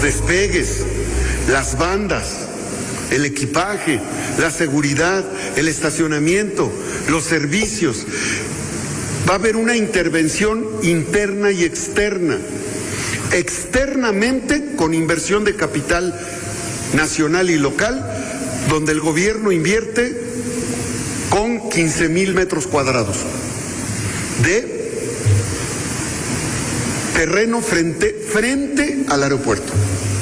despegues, las bandas, el equipaje, la seguridad, el estacionamiento, los servicios. Va a haber una intervención interna y externa. Externamente, con inversión de capital nacional y local, donde el gobierno invierte con 15,000 metros cuadrados de terreno frente al aeropuerto.